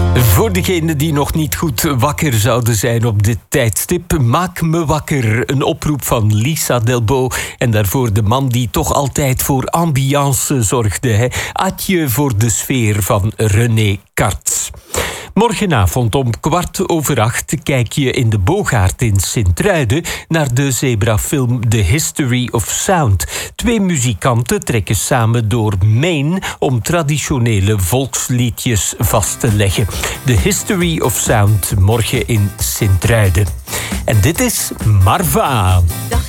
Voor degenen die nog niet goed wakker zouden zijn op dit tijdstip, Maak me wakker. Een oproep van Lisa Delbo. En daarvoor de man die toch altijd voor ambiance zorgde. Hè? Atje voor de sfeer van René Karts. Morgenavond om 7:15 kijk je in de Bogaert in Sint-Truiden naar de zebrafilm The History of Sound. 2 muzikanten trekken samen door Maine om traditionele volksliedjes vast te leggen. The History of Sound morgen in Sint-Truiden. En dit is Marva. Dag